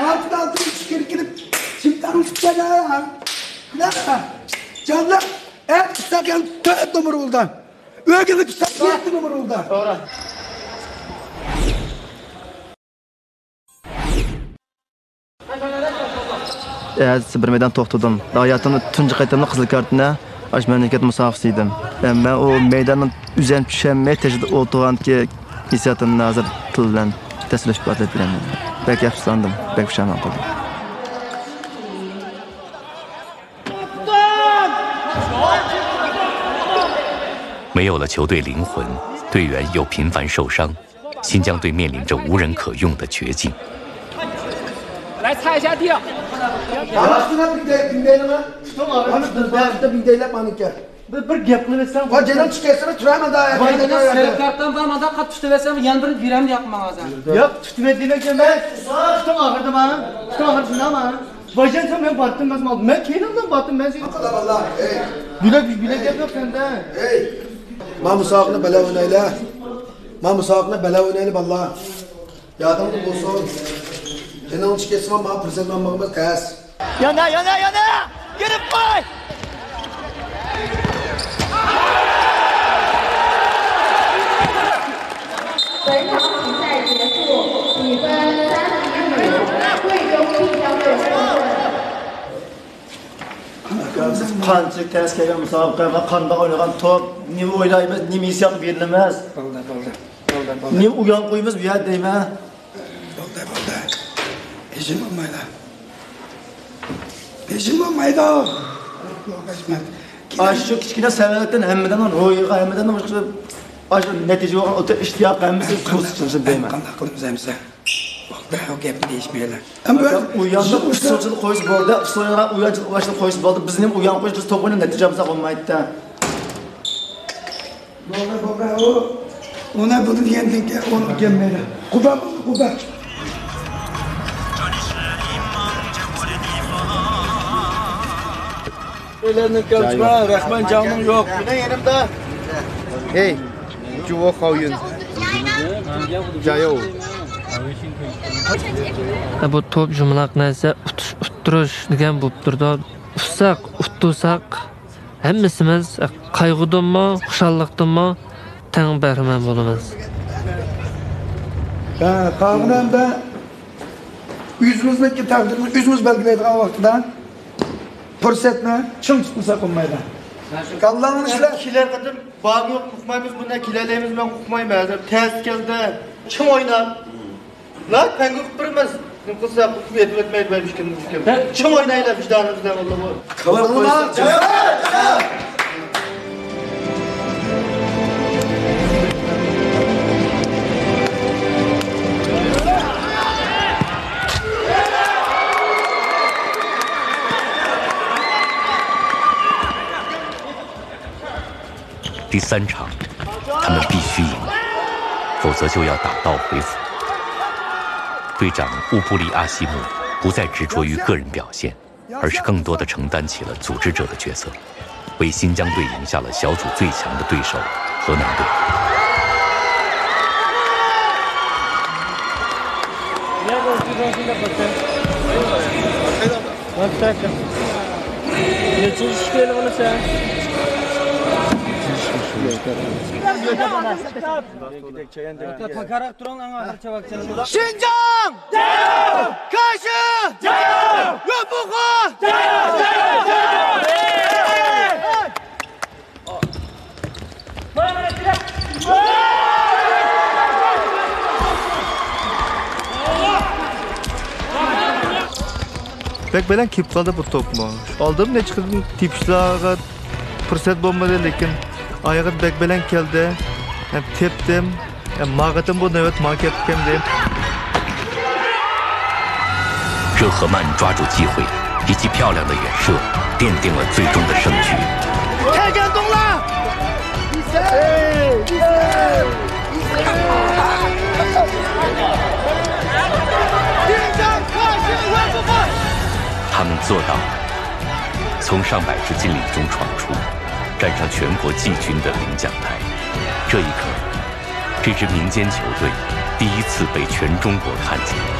altı çıkır gidip çiftten uçacağım. Ne? Canlar et sakan dört numara oldu. Ögülük sakan numara oldu. Doğru. Bir meydan to'xtadim. Hayatımda tunji qaytamda qizil kartini ash mamlakat musofisi edim. Men o meydandan uzanib tushmay tejida o'tirganki hissiyotimni hozir til bilan tasvirlash ifodalab beraman. Bek yaxshilandim, bek pushaymon qildim. 没有了球队灵魂，队员又频繁受伤，新疆队面临着无人可用的绝境。 来擦一下地。 Arasına bindeyle mi? Bindeyle manike. Bir gap qilib Va jedan chiqaysizmi? Turaman da. Sarı kartdan barmada qat tutib versam, yana bir biram yoqmag'azan. Yo'q, tutmaydi ekan men. Tutum og'irdi men. Tutum og'irdi men. Vajan sen men batdım ben. Men kelindan batdım ben. Allah Allah. Ey. Bile gap yo'q senda. Ey. Ma musaqni bala o'ynayla. Ma musaqni bala o'ynayla vallah. Yodimda bo'lsin. Jedan chiqaysizmi? Ma prezidentmanmiz qas. Yana. Girib qo'y. 本场比赛结束，比分30-15，贵州晋江队获胜。 Qancha tez kelgan musobaqa va qanday o'ynagan to'p, nima o'ylaymiz, nima hissiyot berilamiz. Nima uyon qo'yamiz bu yerda deyman. Bo'ldi. Pejim olmaydi. Pejim olmaydi. Shu kichkina sababdan hammadan ro'yiga, hammadan boshqa aş natija bo'lgan o'ta ishtiyoq qilamiz, ko'rsatishni deyman. Qanday qilamiz hamsa? Bo'ldi, o gapni deyishmaylar. Uyanni usulchilik qo'yish bo'ldi, usulga uyanchilik boshqa qo'yish bo'ldi. Bizning uyan qo'yish biz to'p o'ynab natijamiz bo'lmaydi-da. Bo'ldi, o ona bunu degandek onu kelmaydi. Quba. Ellerinin kaçma, Rahman canım yok. Yine yanımda. Hey, juvo xo'yin. Jayo. Bu top jumlaq narsa uttirish degan bo'lib turdi. Ufsak, uttusak hammasimiz qayg'udanmi, xushalliqdanmi tang bahramand bo'lamiz. Qayg'udan yüzümüzdeki takdirni yüzümüz belgilaydigan vaqtida fursatni chim tutmasa qolmaydi. Kallanın işler. Kiler kadar bağ yok, uqmaymiz bundan kilerlerimiz ben uqmaymiz. Tez geldi. Çim oynab. La penge uqpirimiz. Qilsa uqib etmaydi ben müşkim. Çim oynaylar vicdanımızdan Allah bu. Kavar koysa. 第3场，他们必须赢，否则就要打道回府。队长乌布里阿西姆不再执着于个人表现，而是更多地承担起了组织者的角色，为新疆队赢下了小组最强的对手河南队。 新疆加油！开始加油！岳不河加油！加油！加油！ Bek bilan kelib qoldi bu to'pni. Oldin necha qildim tepishlarga fursat bo'lmadi, lekin oyog'i bek bilan keldi. Tepdim. Mag'atim bu navbat ma ketdim deb. 热赫曼抓住机会，一记漂亮的远射，奠定了最终的胜局。 太感动了！ 他们做到了，从上百只金领中闯出，站上全国季军的领奖台。这一刻，这支民间球队第一次被全中国看见。